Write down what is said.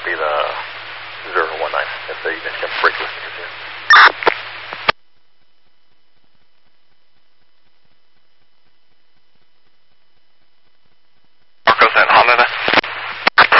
be the 019. That's the Unit 10 brake listening here.